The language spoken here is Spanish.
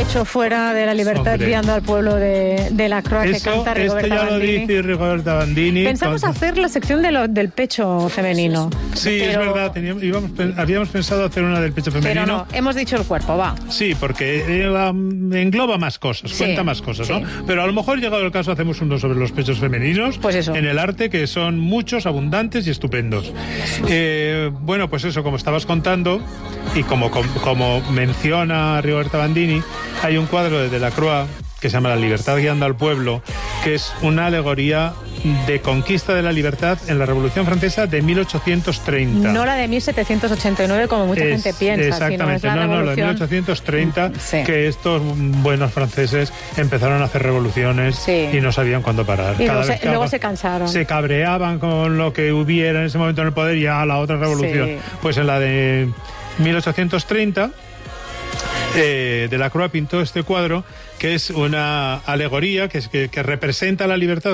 hecho fuera de la libertad, guiando al pueblo de Delacroix, que canta Rigoberta Bandini. Esto ya lo dice Rigoberta Bandini. Pensamos hacer la sección del pecho femenino. Sí, es verdad, habíamos pensado hacer una del pecho femenino. Pero no, hemos dicho el cuerpo, va. Sí, porque engloba más cosas, cuenta más cosas, ¿no? Pero a lo mejor, llegado el caso, hacemos uno sobre los pechos femeninos. Pues eso. En el arte, que son muchos, abundantes y estupendos. Bueno, pues eso, como estabas contando, y como menciona Rigoberta Bandini, hay un cuadro de Delacroix que se llama La libertad guiando al pueblo, que es una alegoría de conquista de la libertad en la Revolución Francesa de 1830. No la de 1789, como mucha gente piensa. Exactamente, sino es la de 1830, que estos buenos franceses empezaron a hacer revoluciones y no sabían cuándo parar. Y luego se cansaron. Se cabreaban con lo que hubiera en ese momento en el poder y a la otra revolución. Sí. Pues en la de 1830... Delacroix pintó este cuadro, que es una alegoría que representa la libertad